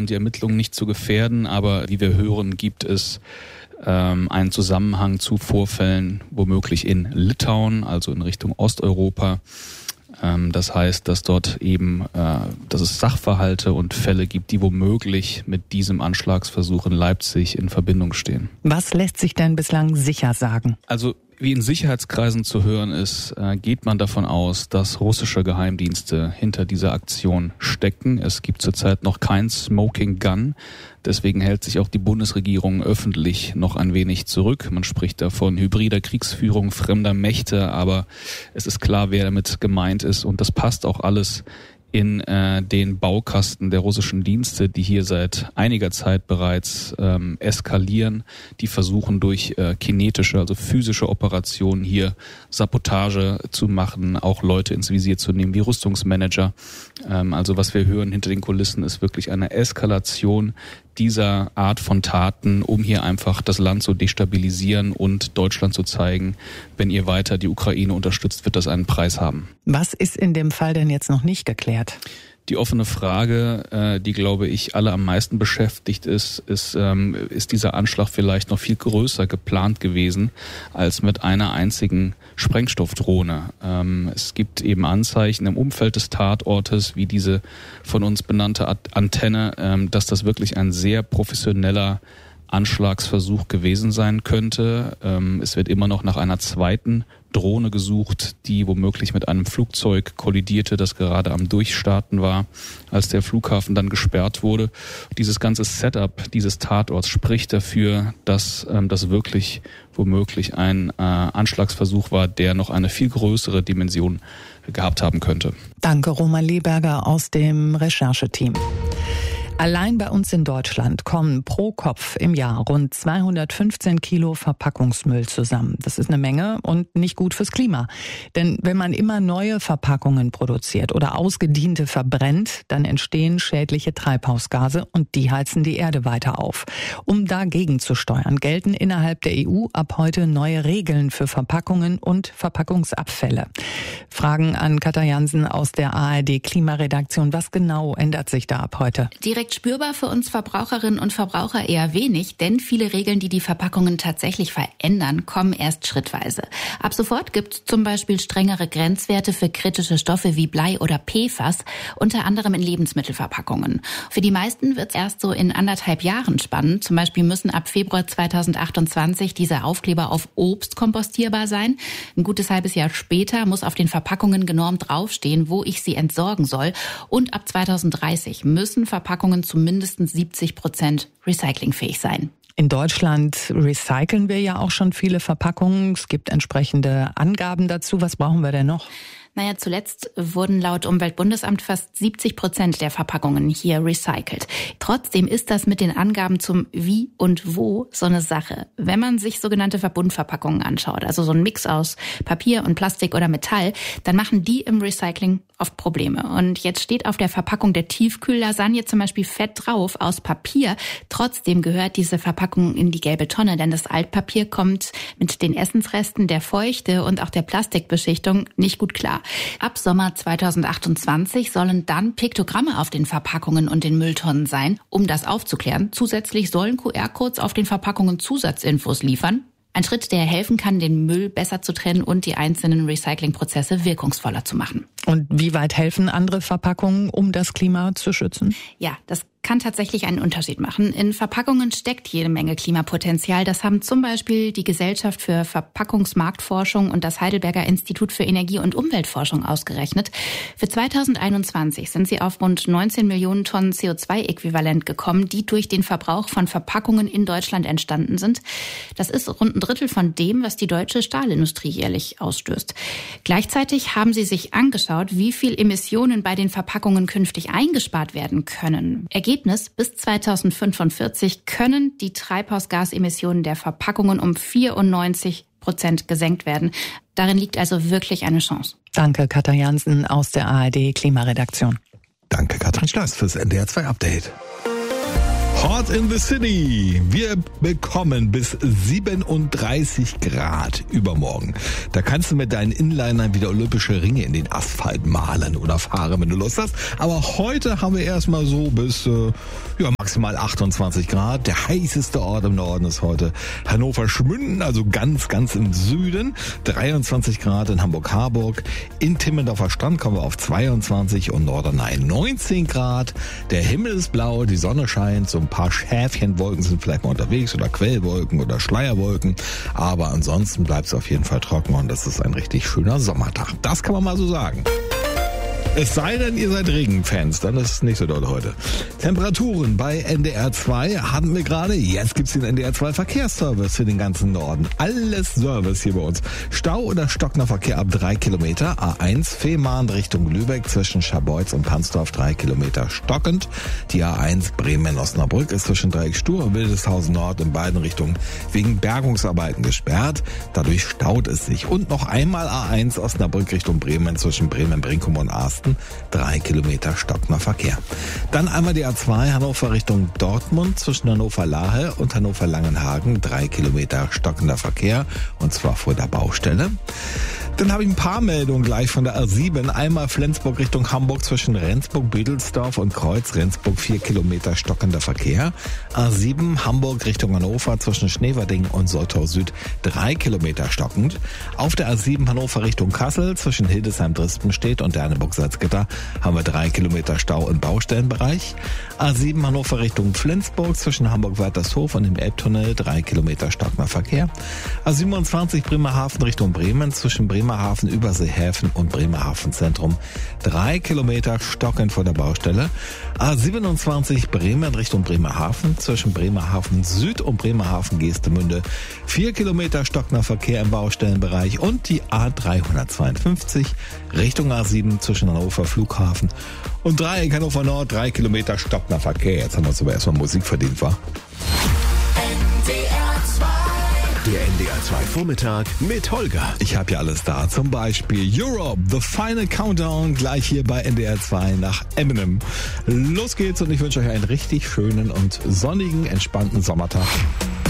um die Ermittlungen nicht zu gefährden, aber wie wir hören, gibt es einen Zusammenhang zu Vorfällen womöglich in Litauen, also in Richtung Osteuropa. Das heißt, dass dort eben, dass es Sachverhalte und Fälle gibt, die womöglich mit diesem Anschlagsversuch in Leipzig in Verbindung stehen. Was lässt sich denn bislang sicher sagen? Also wie in Sicherheitskreisen zu hören ist, geht man davon aus, dass russische Geheimdienste hinter dieser Aktion stecken. Es gibt zurzeit noch kein Smoking Gun. Deswegen hält sich auch die Bundesregierung öffentlich noch ein wenig zurück. Man spricht da von hybrider Kriegsführung fremder Mächte, aber es ist klar, wer damit gemeint ist. Und das passt auch alles in den Baukasten der russischen Dienste, die hier seit einiger Zeit bereits eskalieren. Die versuchen durch kinetische, also physische Operationen hier Sabotage zu machen, auch Leute ins Visier zu nehmen, wie Rüstungsmanager. Also was wir hören hinter den Kulissen ist wirklich eine Eskalation dieser Art von Taten, um hier einfach das Land zu destabilisieren und Deutschland zu zeigen, wenn ihr weiter die Ukraine unterstützt, wird das einen Preis haben. Was ist in dem Fall denn jetzt noch nicht geklärt? Die offene Frage, die, glaube ich, alle am meisten beschäftigt ist dieser Anschlag vielleicht noch viel größer geplant gewesen als mit einer einzigen Sprengstoffdrohne. Es gibt eben Anzeichen im Umfeld des Tatortes, wie diese von uns benannte Antenne, dass das wirklich ein sehr professioneller Anschlagsversuch gewesen sein könnte. Es wird immer noch nach einer zweiten Drohne gesucht, die womöglich mit einem Flugzeug kollidierte, das gerade am Durchstarten war, als der Flughafen dann gesperrt wurde. Dieses ganze Setup dieses Tatorts spricht dafür, dass das wirklich womöglich ein Anschlagsversuch war, der noch eine viel größere Dimension gehabt haben könnte. Danke, Roman Leberger aus dem Rechercheteam. Allein bei uns in Deutschland kommen pro Kopf im Jahr rund 215 Kilo Verpackungsmüll zusammen. Das ist eine Menge und nicht gut fürs Klima. Denn wenn man immer neue Verpackungen produziert oder ausgediente verbrennt, dann entstehen schädliche Treibhausgase und die heizen die Erde weiter auf. Um dagegen zu steuern, gelten innerhalb der EU ab heute neue Regeln für Verpackungen und Verpackungsabfälle. Fragen an Katja Jansen aus der ARD Klimaredaktion. Was genau ändert sich da ab heute? Direkt spürbar für uns Verbraucherinnen und Verbraucher eher wenig, denn viele Regeln, die die Verpackungen tatsächlich verändern, kommen erst schrittweise. Ab sofort gibt es zum Beispiel strengere Grenzwerte für kritische Stoffe wie Blei oder PFAS, unter anderem in Lebensmittelverpackungen. Für die meisten wird es erst so in 1,5 Jahren spannend. Zum Beispiel müssen ab Februar 2028 diese Aufkleber auf Obst kompostierbar sein. Ein gutes halbes Jahr später muss auf den Verpackungen genormt draufstehen, wo ich sie entsorgen soll. Und ab 2030 müssen Verpackungen zu mindestens 70% recyclingfähig sein. In Deutschland recyceln wir ja auch schon viele Verpackungen. Es gibt entsprechende Angaben dazu. Was brauchen wir denn noch? Naja, zuletzt wurden laut Umweltbundesamt fast 70% der Verpackungen hier recycelt. Trotzdem ist das mit den Angaben zum Wie und Wo so eine Sache. Wenn man sich sogenannte Verbundverpackungen anschaut, also so ein Mix aus Papier und Plastik oder Metall, dann machen die im Recycling oft Probleme. Und jetzt steht auf der Verpackung der Tiefkühllasagne zum Beispiel fett drauf aus Papier. Trotzdem gehört diese Verpackung in die gelbe Tonne, denn das Altpapier kommt mit den Essensresten, der Feuchte und auch der Plastikbeschichtung nicht gut klar. Ab Sommer 2028 sollen dann Piktogramme auf den Verpackungen und den Mülltonnen sein, um das aufzuklären. Zusätzlich sollen QR-Codes auf den Verpackungen Zusatzinfos liefern. Ein Schritt, der helfen kann, den Müll besser zu trennen und die einzelnen Recyclingprozesse wirkungsvoller zu machen. Und wie weit helfen andere Verpackungen, um das Klima zu schützen? Ja, das kann tatsächlich einen Unterschied machen. In Verpackungen steckt jede Menge Klimapotenzial. Das haben zum Beispiel die Gesellschaft für Verpackungsmarktforschung und das Heidelberger Institut für Energie- und Umweltforschung ausgerechnet. Für 2021 sind sie auf rund 19 Millionen Tonnen CO2-Äquivalent gekommen, die durch den Verbrauch von Verpackungen in Deutschland entstanden sind. Das ist rund ein Drittel von dem, was die deutsche Stahlindustrie jährlich ausstößt. Gleichzeitig haben sie sich angeschaut, wie viel Emissionen bei den Verpackungen künftig eingespart werden können. Ergebnis: bis 2045 können die Treibhausgasemissionen der Verpackungen um 94% gesenkt werden. Darin liegt also wirklich eine Chance. Danke, Katja Jansen aus der ARD Klimaredaktion. Danke, Katrin Schloss, fürs NDR 2 Update. Hot in the City. Wir bekommen bis 37 Grad übermorgen. Da kannst du mit deinen Inlinern wieder olympische Ringe in den Asphalt malen oder fahren, wenn du Lust hast. Aber heute haben wir erstmal so bis maximal 28 Grad. Der heißeste Ort im Norden ist heute Hannover-Schmünden, also ganz im Süden. 23 Grad in Hamburg-Harburg. In Timmendorfer Strand kommen wir auf 22 und Norderney 19 Grad. Der Himmel ist blau, die Sonne scheint, so ein paar Schäfchenwolken sind vielleicht mal unterwegs oder Quellwolken oder Schleierwolken. Aber ansonsten bleibt es auf jeden Fall trocken und das ist ein richtig schöner Sommertag. Das kann man mal so sagen. Es sei denn, ihr seid Regenfans, dann ist es nicht so doll heute. Temperaturen bei NDR 2 hatten wir gerade. Jetzt gibt's den NDR 2 Verkehrsservice für den ganzen Norden. Alles Service hier bei uns. Stau oder stockender Verkehr ab 3 Kilometer. A1 Fehmarn Richtung Lübeck zwischen Scharbeutz und Pansdorf 3 Kilometer stockend. Die A1 Bremen-Osnabrück ist zwischen Dreieck Stur und Wildeshausen Nord in beiden Richtungen wegen Bergungsarbeiten gesperrt. Dadurch staut es sich. Und noch einmal A1 Osnabrück Richtung Bremen zwischen Bremen-Brinkum und Asten. 3 Kilometer stockender Verkehr. Dann einmal die A2 Hannover Richtung Dortmund zwischen Hannover-Lahe und Hannover-Langenhagen. 3 Kilometer stockender Verkehr und zwar vor der Baustelle. Dann habe ich ein paar Meldungen gleich von der A7. Einmal Flensburg Richtung Hamburg zwischen Rendsburg-Bedelsdorf und Kreuz-Rendsburg 4 Kilometer stockender Verkehr. A7 Hamburg Richtung Hannover zwischen Schneverding und Soltau Süd 3 Kilometer stockend. Auf der A7 Hannover Richtung Kassel zwischen Hildesheim-Drispenstedt und Derneburg-Salzgitter haben wir 3 Kilometer Stau im Baustellenbereich. A7 Hannover Richtung Flensburg zwischen Hamburg-Waltershof und dem Elbtunnel 3 Kilometer stockender Verkehr. A27 Bremerhaven Richtung Bremen zwischen Bremerhaven, Überseehäfen und Bremerhaven Zentrum 3 Kilometer stockend vor der Baustelle. A27 Bremen Richtung Bremerhaven zwischen Bremerhaven Süd und Bremerhaven Geestemünde 4 Kilometer stockender Verkehr im Baustellenbereich und die A352 Richtung A7 zwischen Hannover Flughafen und Dreieck Hannover Nord 3 Kilometer stockender Verkehr. Jetzt haben wir uns aber erstmal Musik verdient, wa? Der NDR 2 Vormittag mit Holger. Ich habe ja alles da. Zum Beispiel Europe, The Final Countdown, gleich hier bei NDR 2 nach Eminem. Los geht's und ich wünsche euch einen richtig schönen und sonnigen, entspannten Sommertag.